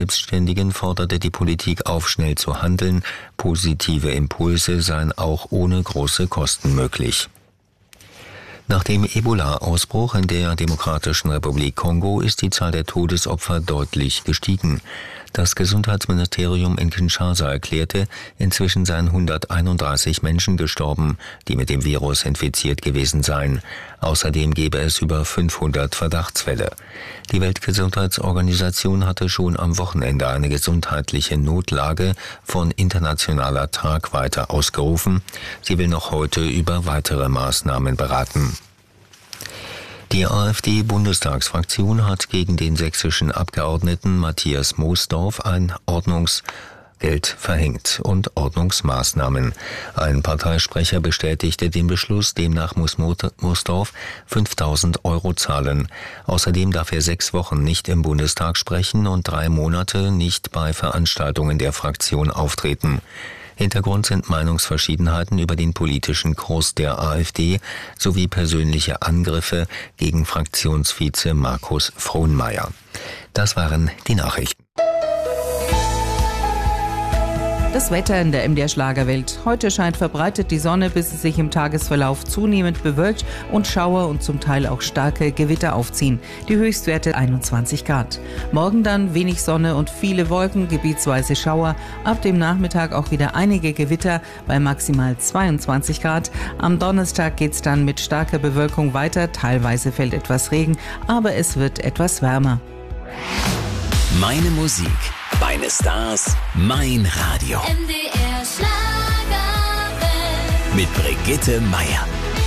Selbstständigen forderte die Politik auf, schnell zu handeln. Positive Impulse seien auch ohne große Kosten möglich. Nach dem Ebola-Ausbruch in der Demokratischen Republik Kongo ist die Zahl der Todesopfer deutlich gestiegen. Das Gesundheitsministerium in Kinshasa erklärte, inzwischen seien 131 Menschen gestorben, die mit dem Virus infiziert gewesen seien. Außerdem gebe es über 500 Verdachtsfälle. Die Weltgesundheitsorganisation hatte schon am Wochenende eine gesundheitliche Notlage von internationaler Tragweite ausgerufen. Sie will noch heute über weitere Maßnahmen beraten. Die AfD-Bundestagsfraktion hat gegen den sächsischen Abgeordneten Matthias Moosdorf ein Ordnungsgeld verhängt und Ordnungsmaßnahmen. Ein Parteisprecher bestätigte den Beschluss, demnach muss Moosdorf 5.000 € zahlen. Außerdem darf er 6 Wochen nicht im Bundestag sprechen und 3 Monate nicht bei Veranstaltungen der Fraktion auftreten. Hintergrund sind Meinungsverschiedenheiten über den politischen Kurs der AfD sowie persönliche Angriffe gegen Fraktionsvize Markus Frohnmaier. Das waren die Nachrichten. Das Wetter in der MDR Schlagerwelt. Heute scheint verbreitet die Sonne, bis es sich im Tagesverlauf zunehmend bewölkt und Schauer und zum Teil auch starke Gewitter aufziehen. Die Höchstwerte 21 Grad. Morgen dann wenig Sonne und viele Wolken, gebietsweise Schauer. Ab dem Nachmittag auch wieder einige Gewitter bei maximal 22 Grad. Am Donnerstag geht's dann mit starker Bewölkung weiter. Teilweise fällt etwas Regen, aber es wird etwas wärmer. Meine Musik, meine Stars, mein Radio. MDR Schlagerwelt. Mit Brigitte Meier.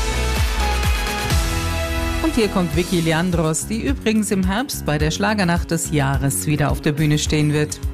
Und hier kommt Vicky Leandros, die übrigens im Herbst bei der Schlagernacht des Jahres wieder auf der Bühne stehen wird.